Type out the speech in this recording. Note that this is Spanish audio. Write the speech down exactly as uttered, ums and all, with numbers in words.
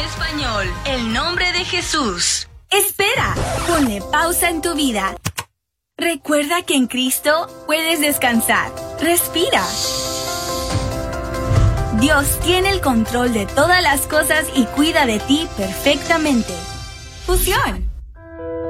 español, el nombre de Jesús. Espera, ponle pausa en tu vida. Recuerda que en Cristo puedes descansar. Respira. Dios tiene el control de todas las cosas y cuida de ti perfectamente. Fusión.